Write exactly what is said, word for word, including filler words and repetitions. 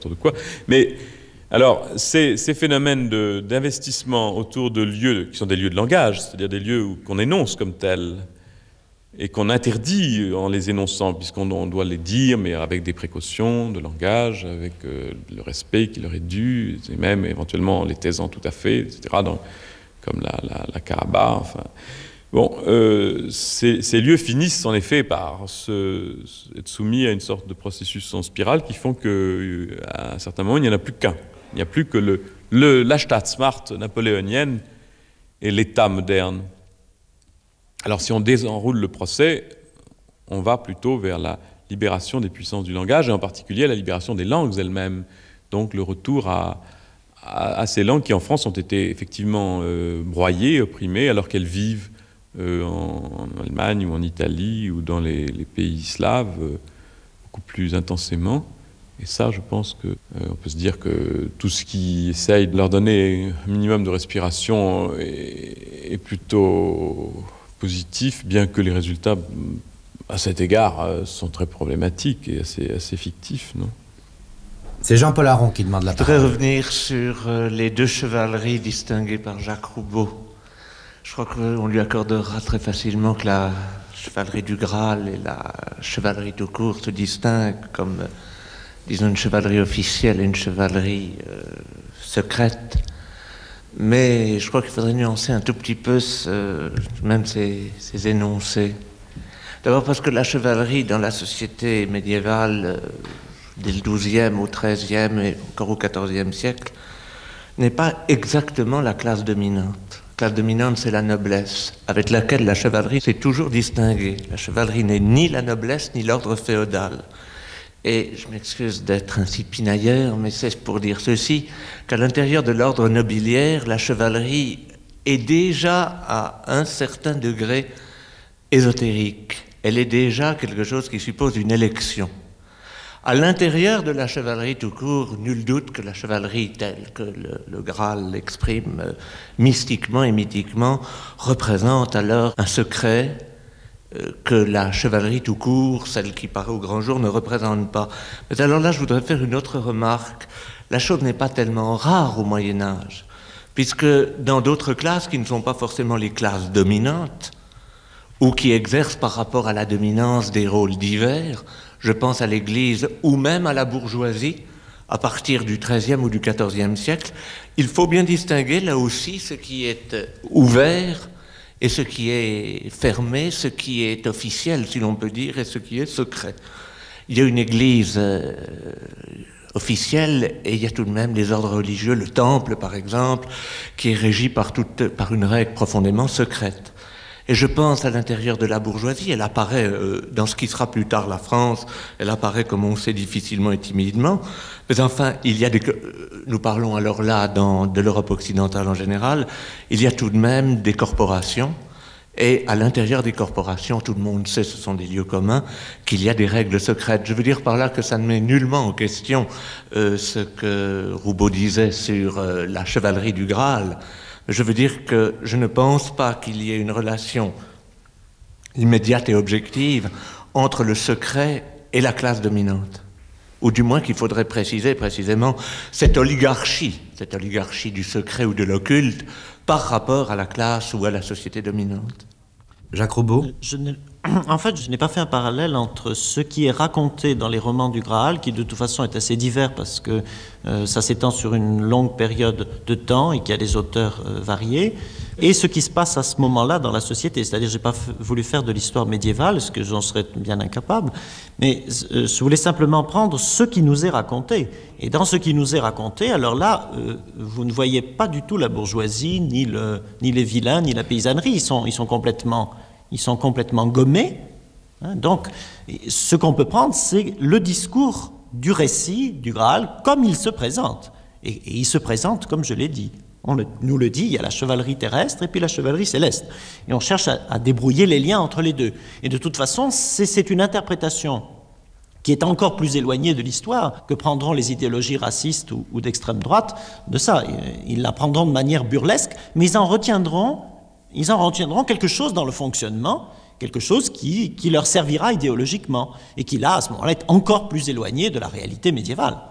autour de quoi. Mais alors, ces, ces phénomènes de, d'investissement autour de lieux qui sont des lieux de langage, c'est-à-dire des lieux où, qu'on énonce comme tels, et qu'on interdit en les énonçant, puisqu'on on doit les dire, mais avec des précautions de langage, avec euh, le respect qui leur est dû, et même éventuellement en les taisant tout à fait, et cetera, dans, comme la, la, la Karaba, enfin... Bon, euh, ces, ces lieux finissent en effet par se, être soumis à une sorte de processus en spirale qui font qu'à un certain moment, il n'y en a plus qu'un. Il n'y a plus que le, le, la Staatsmacht napoléonienne et l'État moderne. Alors si on désenroule le procès, on va plutôt vers la libération des puissances du langage, et en particulier la libération des langues elles-mêmes. Donc le retour à, à, à ces langues qui en France ont été effectivement euh, broyées, opprimées, alors qu'elles vivent euh, en, en Allemagne ou en Italie ou dans les, les pays slaves euh, beaucoup plus intensément. Et ça, je pense qu'on euh, peut se dire que tout ce qui essaye de leur donner un minimum de respiration est, est plutôt positif, bien que les résultats, à cet égard, sont très problématiques et assez, assez fictifs, non ? C'est Jean-Paul Aron qui demande la parole. Je voudrais revenir sur euh, les deux chevaleries distinguées par Jacques Roubaud. Je crois qu'on lui accordera très facilement que la chevalerie du Graal et la chevalerie tout court se distinguent comme, euh, disons, une chevalerie officielle et une chevalerie euh, secrète. Mais je crois qu'il faudrait nuancer un tout petit peu ce, même ces, ces énoncés. D'abord parce que la chevalerie dans la société médiévale, euh, dès le douzième au treizième et encore au quatorzième siècle, n'est pas exactement la classe dominante. La classe dominante, c'est la noblesse, avec laquelle la chevalerie s'est toujours distinguée. La chevalerie n'est ni la noblesse ni l'ordre féodal. Et je m'excuse d'être ainsi pinailleur, mais c'est pour dire ceci, qu'à l'intérieur de l'ordre nobiliaire, la chevalerie est déjà à un certain degré ésotérique. Elle est déjà quelque chose qui suppose une élection. À l'intérieur de la chevalerie tout court, nul doute que la chevalerie telle que le, le Graal l'exprime euh, mystiquement et mythiquement représente alors un secret euh, que la chevalerie tout court, celle qui paraît au grand jour, ne représente pas. Mais alors là, je voudrais faire une autre remarque. La chose n'est pas tellement rare au Moyen-Âge, puisque dans d'autres classes qui ne sont pas forcément les classes dominantes, ou qui exercent par rapport à la dominance des rôles divers, je pense à l'Église ou même à la bourgeoisie, à partir du treizième ou du quatorzième siècle, il faut bien distinguer là aussi ce qui est ouvert et ce qui est fermé, ce qui est officiel, si l'on peut dire, et ce qui est secret. Il y a une Église euh, officielle et il y a tout de même les ordres religieux, le temple par exemple, qui est régi par, toute, par une règle profondément secrète. Et je pense à l'intérieur de la bourgeoisie, elle apparaît euh, dans ce qui sera plus tard la France, elle apparaît comme on sait difficilement et timidement, mais enfin, il y a des, euh, nous parlons alors là dans, de l'Europe occidentale en général, il y a tout de même des corporations, et à l'intérieur des corporations, tout le monde sait, ce sont des lieux communs, qu'il y a des règles secrètes. Je veux dire par là que ça ne met nullement en question euh, ce que Roubaud disait sur euh, la chevalerie du Graal. Je veux dire que je ne pense pas qu'il y ait une relation immédiate et objective entre le secret et la classe dominante. Ou du moins qu'il faudrait préciser précisément cette oligarchie, cette oligarchie du secret ou de l'occulte par rapport à la classe ou à la société dominante. Jacques Roubaud ? Je ne... En fait, je n'ai pas fait un parallèle entre ce qui est raconté dans les romans du Graal, qui de toute façon est assez divers parce que euh, ça s'étend sur une longue période de temps et qu'il y a des auteurs euh, variés, et ce qui se passe à ce moment-là dans la société. C'est-à-dire, je n'ai pas f- voulu faire de l'histoire médiévale, ce que j'en serais bien incapable, mais euh, je voulais simplement prendre ce qui nous est raconté. Et dans ce qui nous est raconté, alors là, euh, vous ne voyez pas du tout la bourgeoisie, ni, le, ni les vilains, ni la paysannerie. Ils sont, ils sont complètement... Ils sont complètement gommés. Donc, ce qu'on peut prendre, c'est le discours du récit du Graal comme il se présente. Et, et il se présente, comme je l'ai dit. On le, nous le dit, il y a la chevalerie terrestre et puis la chevalerie céleste. Et on cherche à, à débrouiller les liens entre les deux. Et de toute façon, c'est, c'est une interprétation qui est encore plus éloignée de l'histoire que prendront les idéologies racistes ou, ou d'extrême droite de ça. Ils la prendront de manière burlesque, mais ils en retiendront Ils en retiendront quelque chose dans le fonctionnement, quelque chose qui, qui leur servira idéologiquement, et qui là, à ce moment-là, est encore plus éloigné de la réalité médiévale.